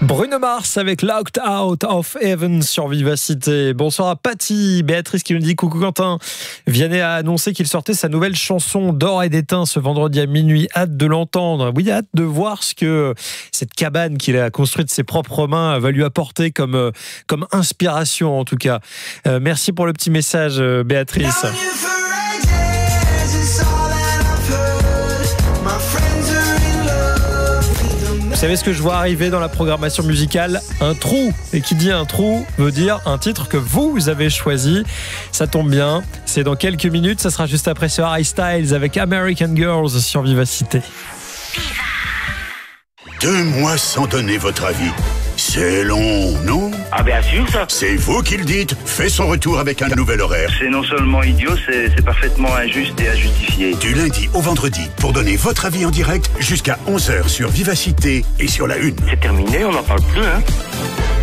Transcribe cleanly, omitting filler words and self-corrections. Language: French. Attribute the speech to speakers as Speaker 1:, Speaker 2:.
Speaker 1: Bruno Mars avec Locked Out of Heaven sur Vivacité. Bonsoir à Patty, Béatrice qui me dit coucou Quentin. Vianney a annoncé qu'il sortait sa nouvelle chanson d'or et d'étain ce vendredi à minuit. Hâte de l'entendre. Oui, hâte de voir ce que cette cabane qu'il a construite de ses propres mains va lui apporter comme inspiration en tout cas. Merci pour le petit message Béatrice. Vous savez ce que je vois arriver dans la programmation musicale ? Un trou. Et qui dit un trou veut dire un titre que vous avez choisi. Ça tombe bien. C'est dans quelques minutes. Ça sera juste après ce Harry Styles avec American Girls sur Vivacité.
Speaker 2: 2 mois sans donner votre avis. C'est long, non ?
Speaker 3: Ah bien sûr ça.
Speaker 2: C'est vous qui le dites. Fait son retour avec un nouvel horaire.
Speaker 3: C'est non seulement idiot, c'est parfaitement injuste et injustifié.
Speaker 2: Du lundi au vendredi, pour donner votre avis en direct jusqu'à 11h sur Vivacité et sur la Une.
Speaker 3: C'est terminé, on n'en parle plus, hein.